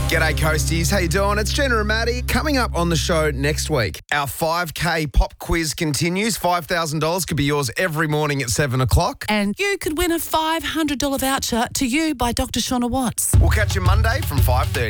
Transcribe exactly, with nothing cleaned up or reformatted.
G'day, Coasties. How you doing? It's Jenna and Maddie. Coming up on the show next week, our five K pop quiz continues. five thousand dollars could be yours every morning at seven o'clock. And you could win a five hundred dollars voucher to you by Doctor Shauna Watts. We'll catch you Monday from five thirty.